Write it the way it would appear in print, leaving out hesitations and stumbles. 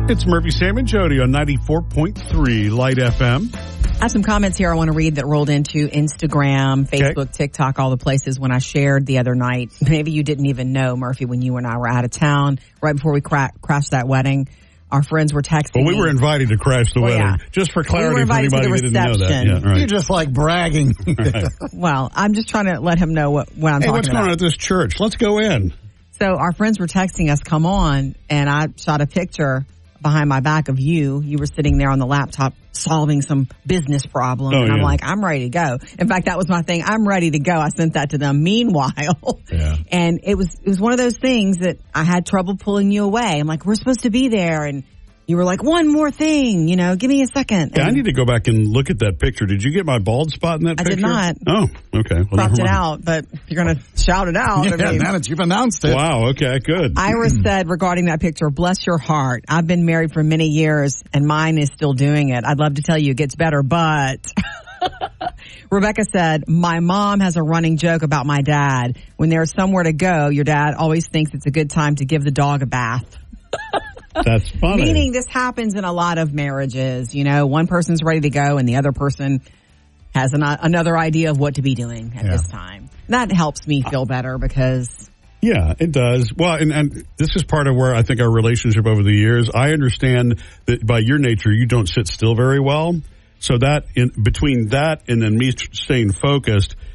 It's Murphy, Sam, and Jody on 94.3 Light FM. I have some comments here I want to read that rolled into Instagram, Facebook, TikTok, all the places when I shared the other night. Maybe you didn't even know, Murphy, when you and I were out of town, right before we crashed that wedding. Our friends were texting me. Well, we were invited to crash the wedding. Yeah. Just for clarity, we were invited for anybody to who the didn't know that. Yeah, right. You're just like bragging. Right. Well, I'm just trying to let him know what I'm talking about. Hey, what's going on at this church? Let's go in. So our friends were texting us, come on, and I shot a picture behind my back of you. You were sitting there on the laptop solving some business problem. And I'm like, I'm ready to go. In fact, that was my thing. I'm ready to go. I sent that to them. Meanwhile, and it was one of those things that I had trouble pulling you away. I'm like, we're supposed to be there. And you were like, one more thing, give me a second. Yeah, I need to go back and look at that picture. Did you get my bald spot in that picture? I did not. Oh, okay. Well, cropped it out, but you're going to shout it out. Yeah, now that you've announced it. Wow, okay, good. Iris said regarding that picture, bless your heart. I've been married for many years, and mine is still doing it. I'd love to tell you it gets better, but... Rebecca said, my mom has a running joke about my dad. When there's somewhere to go, your dad always thinks it's a good time to give the dog a bath. That's funny. Meaning this happens in a lot of marriages. One person's ready to go and the other person has another idea of what to be doing at this time. That helps me feel better because... Yeah, it does. Well, and this is part of where I think our relationship over the years, I understand that by your nature, you don't sit still very well. So that between that and then me staying focused,